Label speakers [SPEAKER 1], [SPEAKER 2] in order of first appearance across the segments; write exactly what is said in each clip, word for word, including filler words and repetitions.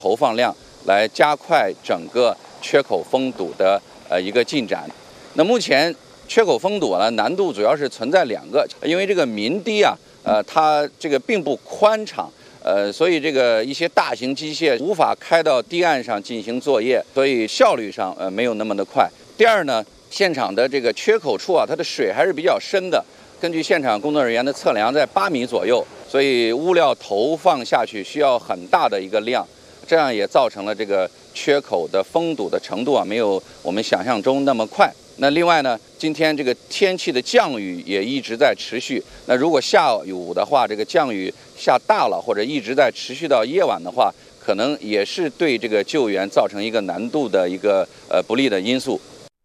[SPEAKER 1] 投放量，来加快整个缺口封堵的呃一个进展。那目前缺口封堵呢，难度主要是存在两个，因为这个民堤啊，呃，它这个并不宽敞。 呃，所以这个一些大型机械无法开到堤岸上进行作业，所以效率上呃没有那么的快。第二呢，现场的这个缺口处啊，它的水还是比较深的。根据现场工作人员的测量，在八米左右，所以物料投放下去需要很大的一个量，这样也造成了这个缺口的封堵的程度啊，没有我们想象中那么快。 那另外呢，今天这个天气的降雨也一直在持续。那如果下雨的话，这个降雨下大了，或者一直在持续到夜晚的话，可能也是对这个救援造成一个难度的一个呃不利的因素。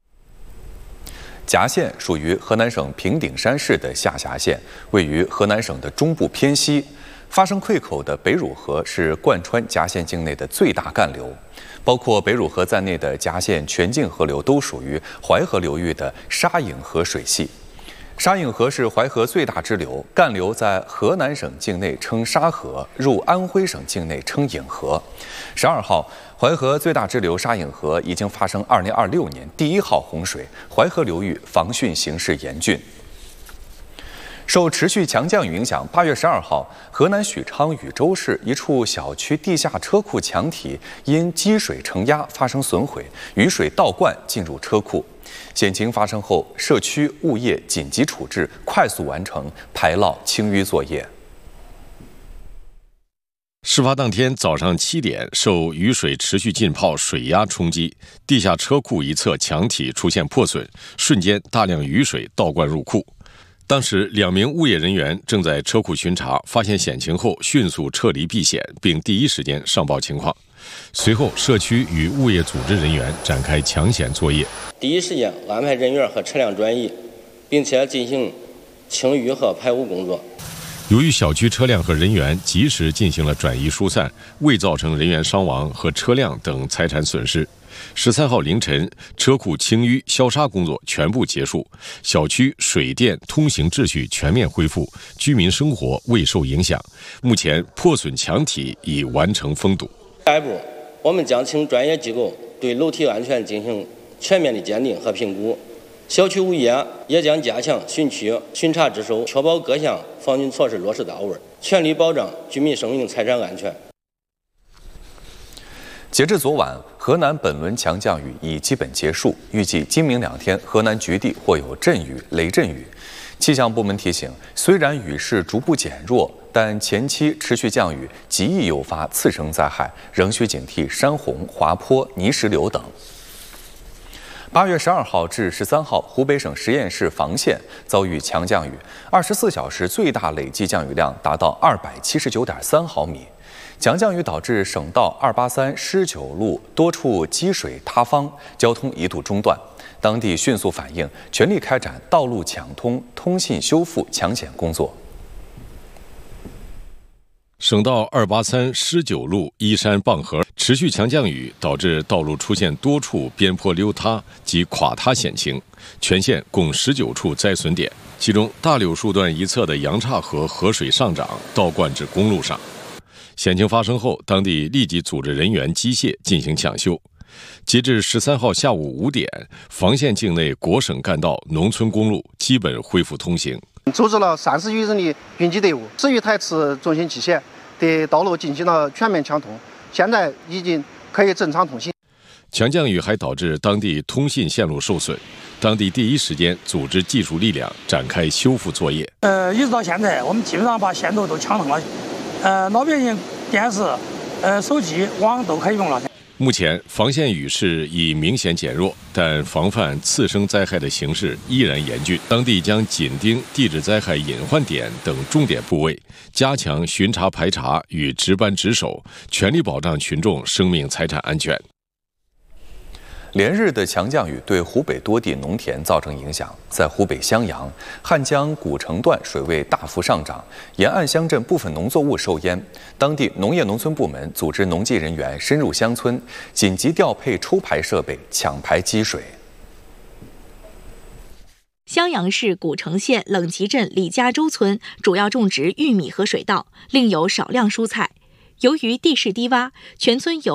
[SPEAKER 2] 夹县属于河南省平顶山市的下辖县，位于河南省的中部偏西。发生溃口的北汝河是贯穿夹县境内的最大干流。 包括北汝河在内的夹县全境河流都属于淮河流域的沙颍河水系。沙颍河是淮河最大支流，干流在河南省境内称沙河，入安徽省境内称颍河。十二号，淮河最大支流沙颍河已经发生二零二六年第一号洪水，淮河流域防汛形势严峻。 受持续强降雨影响，八月十二号，河南许昌禹州市一处小区地下车库墙体因积水承压发生损毁，雨水倒灌进入车库。险情发生后，社区物业紧急处置，快速完成排涝清淤作业。
[SPEAKER 3] 事发当天早上七点，受雨水持续浸泡、水压冲击，地下车库一侧墙体出现破损，瞬间大量雨水倒灌入库。 当时，两名物业人员正在车库巡查，发现险情后迅速撤离避险，并第一时间上报情况。随后，社区与物业组织人员展开抢险作业，
[SPEAKER 4] 第一时间安排人员和车辆转移，并且进行清淤和排污工作。
[SPEAKER 3] 由于小区车辆和人员及时进行了转移疏散，未造成人员伤亡和车辆等财产损失。 十三号凌晨，车库清淤消杀工作全部结束，小区水电通行秩序全面恢复，居民生活未受影响。目前，破损墙体已完成封堵。
[SPEAKER 4] 下一步，我们将请专业机构对楼体安全进行全面的鉴定和评估。小区物业也将加强巡区巡查值守，确保各项防汛措施落实到位，全力保障居民生命财产安全。
[SPEAKER 2] 截至昨晚，河南本轮强降雨已基本结束，预计今明两天河南局地或有阵雨、雷阵雨。气象部门提醒，虽然雨势逐步减弱，但前期持续降雨极易诱发次生灾害，仍需警惕山洪、滑坡、泥石流等。 八月十二号至十三号，湖北省十堰市房县遭遇强降雨，二十四小时最大累计降雨量达到二百七十九点三毫米。强降雨导致省道二八三施九路多处积水塌方，交通一度中断。当地迅速反应，全力开展道路抢通、通信修复抢险工作。
[SPEAKER 3] 省道二八三施九路依山傍河，持续强降雨导致道路出现多处边坡溜塌及垮塌险情，全县共十九处灾损点，其中大柳树段一侧的杨岔河河水上涨，倒灌至公路上。险情发生后，当地立即组织人员、机械进行抢修。截至十三号下午五点，房县境内国省干道、农村公路基本恢复通行。
[SPEAKER 5] 组织了三十余人的应急队伍，十余台次重型机械对道路进行了全面抢通，现在已经可以正常通行。
[SPEAKER 3] 强降雨还导致当地通信线路受损，当地第一时间组织技术力量展开修复作业。
[SPEAKER 6] 呃，一直到现在，我们基本上把线路都抢通了，呃，老百姓电视、呃手机、网都可以用了。
[SPEAKER 3] 目前，房县雨势已明显减弱，但防范次生灾害的形势依然严峻。当地将紧盯地质灾害隐患点等重点部位，加强巡查排查与值班值守，全力保障群众生命财产安全。
[SPEAKER 2] 连日的强降雨对湖北多地农田造成影响，在湖北襄阳、汉江古城段水位大幅上涨，沿岸乡镇部分农作物受淹。当地农业农村部门组织农技人员深入乡村，紧急调配抽排设备，抢排积水。
[SPEAKER 7] 襄阳市古城县冷集镇李家洲村主要种植玉米和水稻，另有少量蔬菜。 由于地势低洼，全村有